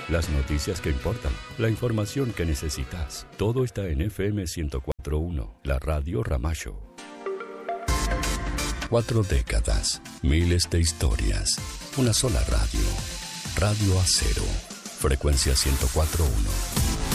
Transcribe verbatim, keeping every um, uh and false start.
las noticias que importan, la información que necesitas. Todo está en F M ciento cuatro punto uno, la radio Ramallo. Cuatro décadas, miles de historias, una sola radio. Radio Acero, frecuencia ciento cuatro punto uno.